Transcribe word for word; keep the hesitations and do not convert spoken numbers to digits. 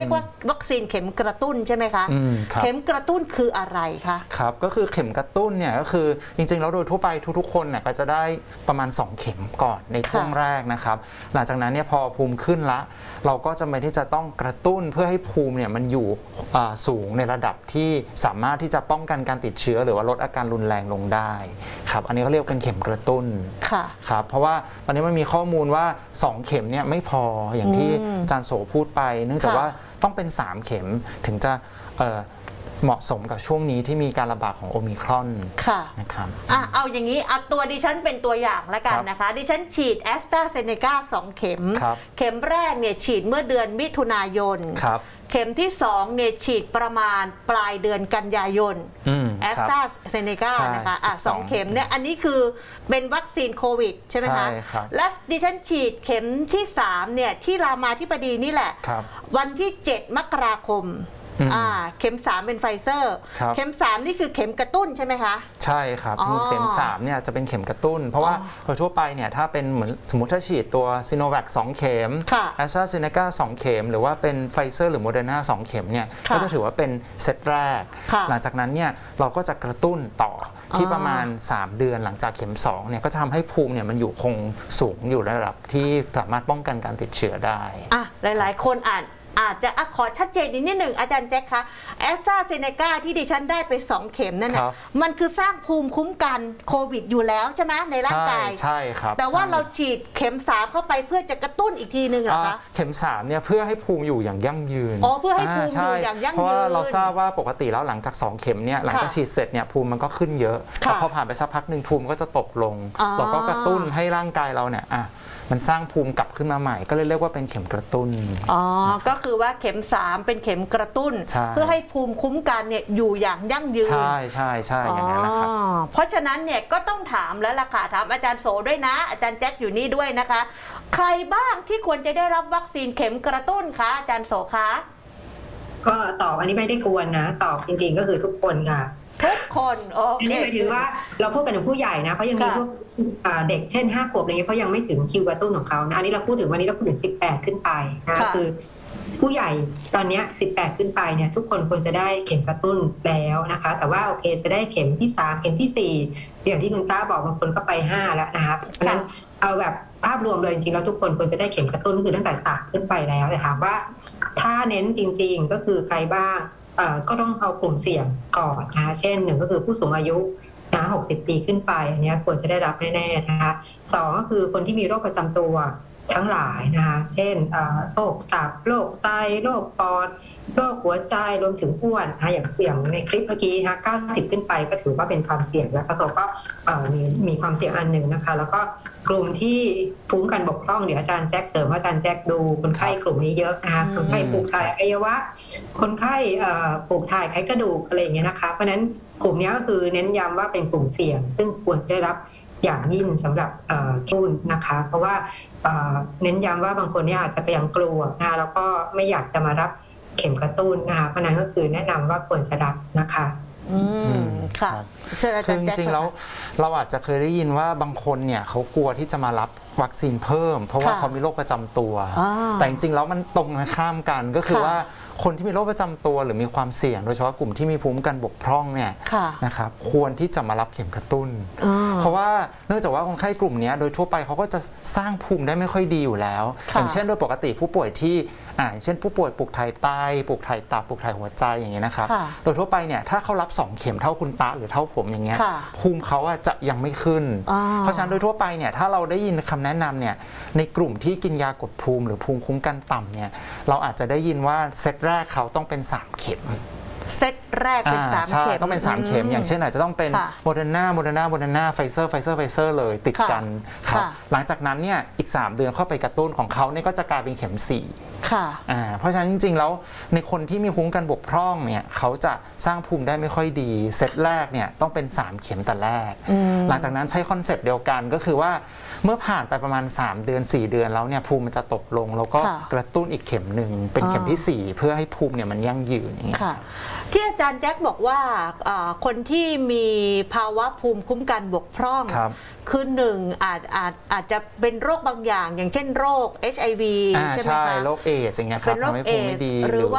เรียกว่าวัคซีนเข็มกระตุ้นใช่ไหมคะเข็มกระตุ้นคืออะไรคะครับก็คือเข็มกระตุ้นเนี่ยก็คือจริงๆแล้วโดยทั่วไปทุกๆคนเนี่ยก็จะได้ประมาณสองเข็มก่อนในช่วงแรกนะครับหลังจากนั้นเนี่ยพอภูมิขึ้นละเราก็จะไม่ที่จะต้องกระตุ้นเพื่อให้ภูมิเนี่ยมันอยู่สูงในระดับที่สามารถที่จะป้องกันการติดเชื้อหรือว่าลดอาการรุนแรงลงได้ครับอันนี้เขาเรียกเป็นเข็มกระตุ้นครับเพราะว่าตอนนี้มันมีข้อมูลว่าสองเข็มเนี่ยไม่พออย่างที่อาจารย์โสพูดไปเนื่องจากว่าต้องเป็นสามเข็มถึงจะเหมาะสมกับช่วงนี้ที่มีการระบาดของโอมิครอนค่ะนะครับอ่ะเอาอย่างนี้เอาตัวดิฉันเป็นตัวอย่างแล้วกันนะคะดิฉันฉีดแอสตราเซเนกาสองเข็มเข็มแรกเนี่ยฉีดเมื่อเดือนมิถุนายนเข็มที่สองเนี่ยฉีดประมาณปลายเดือนกันยายนแอสตราเซเนกานะคะอ่ะสองเข็มเนี่ยอันนี้คือเป็นวัคซีนโควิดใช่ไหมคะและดิฉันฉีดเข็มที่สามเนี่ยที่รามาธิบดีนี่แหละวันที่เจ็ดมกราคมอ่าเข็มสามเป็นไฟเซอร์เข็มสามนี่คือเข็มกระตุ้นใช่ไหมคะใช่ครับเข็มสามเนี่ยจะเป็นเข็มกระตุ้นเพราะว่าโดยทั่วไปเนี่ยถ้าเป็นเหมือนสมมติถ้าฉีดตัวซิโนแวคสองเข็มแอสตราเซเนกาสองเข็มหรือว่าเป็นไฟเซอร์หรือโมเดอร์นาสองเข็มเนี่ยก็จะถือว่าเป็นเซตแรกหลังจากนั้นเนี่ยเราก็จะกระตุ้นต่อที่ประมาณสามเดือนหลังจากเข็มสองเนี่ยก็จะทำให้ภูมิเนี่ยมันอยู่คงสูงอยู่ระดับที่สามารถป้องกันการติดเชื้อได้อ่ะหลายๆคนอ่านอาจจะขอชัดเจนนิดหนึ่งอาจารย์แจ็คคะแอสตราเซเนกาที่ดิฉันได้ไปสองเข็มนั่นนะมันคือสร้างภูมิคุ้มกันโควิดอยู่แล้วใช่ไหมในร่างกายใช่ครับแต่ว่าเราฉีดเข็มสามเข้าไปเพื่อจะกระตุ้นอีกทีนึงเหรอคะเข็มสามเนี่ยเพื่อให้ภูมิอยู่อย่างยั่งยืนอ๋อเพื่อให้ภูมิอยู่อย่างยั่งยืนเพราะว่าเราทราบว่าปกติแล้วหลังจากสองเข็มเนี่ยหลังจากฉีดเสร็จเนี่ยภูมิมันก็ขึ้นเยอะแต่พอผ่านไปสักพักหนึ่งภูมิก็จะตกลงเราก็กระตุ้นให้ร่างกายเราเนี่ยอ่ะมันสร้างภูมิกลับขึ้นมาใหม่ก็เลยเรียกว่าเป็นเข็มกระตุ้นอ๋อก็คือว่าเข็มสามเป็นเข็มกระตุ้นเพื่อให้ภูมิคุ้มกันเนี่ยอยู่อย่างยั่งยืนใช่ใช่ใช่อย่างนั้นนะครับเพราะฉะนั้นเนี่ยก็ต้องถามแล้วล่ะค่ะถามอาจารย์โสด้วยนะอาจารย์แจ็คอยู่นี่ด้วยนะคะใครบ้างที่ควรจะได้รับวัคซีนเข็มกระตุ้นคะอาจารย์โสคะก็ตอบอันนี้ไม่ได้กวนนะตอบจริงๆก็คือทุกคนค่ะทุกคนโอเคอันนี้หมายถึงว่าเราพูดกันถึงผู้ใหญ่นะเพราะยังมีพวกเด็กเช่นห้าขวบอะไรเงี้ยเขายังไม่ถึงคิวกระตุ้นของเขานะอันนี้เราพูดถึงวันนี้เราพูดถึงสิบแปดขึ้นไปนะคือผู้ใหญ่ตอนนี้สิบแปดขึ้นไปเนี่ยทุกคนควรจะได้เข็มกระตุ้นแล้วนะคะแต่ว่าโอเคจะได้เข็มที่สามเข็มที่สี่อย่างที่คุณต้าบอกบางคนก็ไปห้าแล้วนะคะเพราะฉะนั้นเอาแบบภาพรวมเลยจริงๆแล้วทุกคนควรจะได้เข็มกระตุ้นคือตั้งแต่สามขึ้นไปแล้วแต่ถามว่าถ้าเน้นจริงๆก็คือใครบ้างก็ต้องเอากลุ่มเสี่ยงก่อนนะคะเช่นหนึ่งก็คือผู้สูงอายุนะหกสิบปีขึ้นไปอันนี้ควรจะได้รับแน่ๆนะคะสองก็คือคนที่มีโรคประจำตัวทั้งหลายนะคะเช่นโรคตับโรคไตโรคปอดโรคหัวใจรวมถึงอ้วนนะอย่างอย่างในคลิปเมื่อกี้นะเก้าสิบขึ้นไปก็ถือว่าเป็นความเสี่ยงแล้วก็ก็มีมีความเสี่ยงอันหนึ่งนะคะแล้วก็กลุ่มที่ภูมิคุ้มกันบกพร่องเดี๋ยวอาจารย์แจ็คเสริมอาจารย์แจ็คดูคนไข้กลุ่มนี้เยอะนะคะคนไข้ปลูกถ่ายอวัยวะคนไข้ปลูกถ่ายไขกระดูกอะไรอย่างเงี้ยนะคะเพราะฉะนั้นกลุ่มนี้ก็คือเน้นย้ำว่าเป็นกลุ่มเสี่ยงซึ่งควรจะได้รับอย่างยิ่งสำหรับทุนนะคะเพราะว่าเน้นย้ำว่าบางคนเนี่ยอาจจะไปยังกลัวนะคะแล้วก็ไม่อยากจะมารับเข็มกระตุ้นนะคะเพราะนั้นก็คือแนะนำว่าควรจะรับนะคะอืมค่ะคือจริงๆแล้วเราอาจจะเคยได้ยินว่าบางคนเนี่ยเขากลัวที่จะมารับวัคซีนเพิ่มเพราะว่าเขามีโรคประจำตัวแต่จริงๆแล้วมันตรงข้ามกันก็คือว่าคนที่มีโรคประจำตัวหรือมีความเสี่ยงโดยเฉพาะกลุ่มที่มีภูมิคุ้มกันบกพร่องเนี่ยนะครับควรที่จะมารับเข็มกระตุ้นเพราะว่าเนื่องจากว่าคนไข้กลุ่มนี้โดยทั่วไปเขาก็จะสร้างภูมิได้ไม่ค่อยดีอยู่แล้วอย่างเช่นโดยปกติผู้ป่วยที่อ่าเช่นผู้ป่วยปลูกถ่ายไตปลูกถ่ายตับปลูกถ่ายหัวใจอย่างเงี้ยนะครับโดยทั่วไปเนี่ยถ้าเขารับสองเข็มเท่าคุณตาหรือเท่าผมอย่างเงี้ยภูมิเขาจะยังไม่ขึ้นเพราะฉะนั้นโดยทั่วไปเนี่ยถ้าเราได้ยินคำแนะนำเนี่ยในกลุ่มที่กินยากดภูมิหรือภูมิคุ้มกันต่ำเนี่ยเราอาจจะได้ยินว่าเซตแรกเขาต้องเป็นสามเข็มเซตแรกเป็นสามเข็มต้องเป็นสามเข็มอย่างเช่นอาจจะต้องเป็นโมเดอร์นาโมเดอร์นาโมเดอร์นาไฟเซอร์ไฟเซอร์ไฟเซอร์เลยติดกันครับหลังจากนั้นเนี่ยอีกสามเดือนเข้าไปกระตุ้นของเขาเนี่ยก็จะกลายเป็นเข็มสี่ค่ะเพราะฉะนั้นจริงๆแล้วในคนที่มีภูมิคุ้มกันบกพร่องเนี่ยเขาจะสร้างภูมิได้ไม่ค่อยดีเซตแรกเนี่ยต้องเป็นสามเข็มแต่แรกหลังจากนั้นใช้คอนเซปต์เดียวกันก็คือว่าเมื่อผ่านไปประมาณสามเดือนสี่เดือนแล้วเนี่ยภูมิมันจะตกลงแล้วก็กระตุ้นอีกเข็มหนึ่งเป็นเข็มที่สี่เพื่อให้ภูมิเนี่ยมันยั่งยืนอย่างเงี้ยที่อาจารย์แจ็คบอกว่าคนที่มีภาวะภูมิคุ้มกันบกพร่องคือหนึ่งอาจอาจอาจจะเป็นโรคบางอย่างอย่างเช่นโรค เอช ไอ วี ใช่ไหมคะโรคเอดส์อย่างเงี้ยครับทำให้ภูมิไม่ดีหรือว่า